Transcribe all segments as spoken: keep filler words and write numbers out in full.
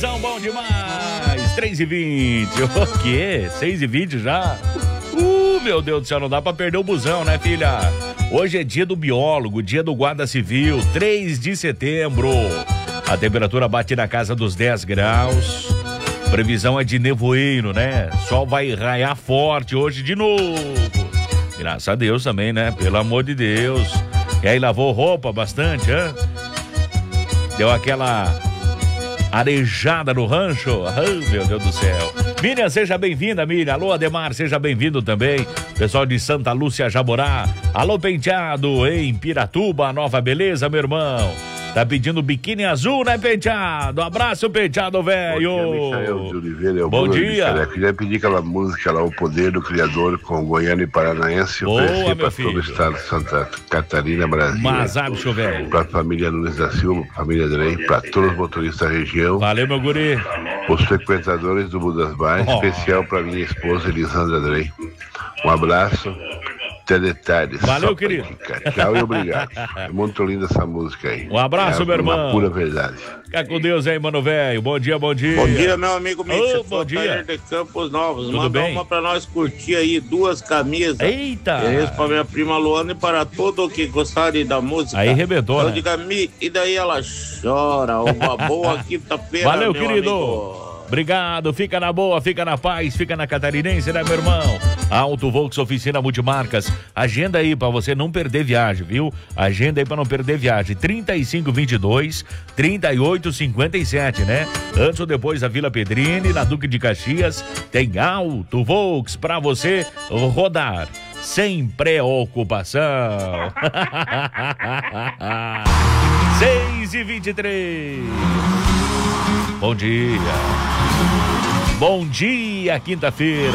Bom demais, três e vinte. O quê? seis e vinte já? Uh, meu Deus do céu, não dá pra perder o busão, né, filha? Hoje é dia do biólogo, dia do guarda civil, três de setembro. A temperatura bate na casa dos dez graus. Previsão é de nevoeiro, né? Sol vai raiar forte hoje de novo. Graças a Deus também, né? Pelo amor de Deus. E aí, lavou roupa bastante, hã? Deu aquela arejada no rancho? Oh, meu Deus do céu. Miriam, seja bem-vinda, Miriam. Alô, Ademar, seja bem-vindo também. Pessoal de Santa Lúcia, Jaborá. Alô, Penteado, em Piratuba, Nova Beleza, meu irmão. Tá pedindo biquíni azul, né, Penteado? Abraço, Penteado, velho. Bom dia, Michael de Oliveira. É o Bom dia. Eu queria pedir aquela música lá, O Poder do Criador, com Goiânia e Paranaense. Boa, oferecer meu para filho. todo o estado de Santa Catarina, Brasil. Mas sabe, bicho, velho. Para a família Nunes da Silva, família Drey, para todos os motoristas da região. Valeu, meu guri. Os frequentadores do Budas Bar, Oh. especial para minha esposa Elisandra Drey. Um abraço. Até detalhes. Valeu, Só pra querido. indicar. Tchau e obrigado. É muito linda essa música aí. Um abraço, é meu irmão. Uma pura verdade. Fica com Deus aí, mano, velho. Bom dia, bom dia. Bom dia, meu amigo Mitch. Ô, bom dia. de Campos Novos. Tudo Manda bem? uma pra nós curtir aí, duas camisas. Eita. É isso pra minha prima Luana e para todo que gostarem da música. Aí arrebentou, Eu né? digo, Mi, e daí ela chora. Uma boa quinta-feira, Valeu, meu querido. amigo. Obrigado, fica na boa, fica na paz, fica na catarinense, né, meu irmão? Auto Volks Oficina Multimarcas. Agenda aí pra você não perder viagem, viu? Agenda aí pra não perder viagem. trinta e cinco, vinte e dois, trinta e oito, cinquenta e sete, né? Antes ou depois da Vila Pedrini, na Duque de Caxias, tem Auto Volks pra você rodar sem preocupação. seis e vinte e três. Bom dia. Bom dia, quinta-feira.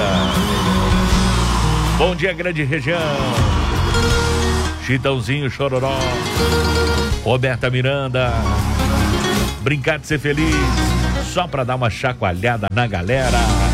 Bom dia, grande região. Chitãozinho Chororó. Roberta Miranda. Brincar de ser feliz. Só pra dar uma chacoalhada na galera.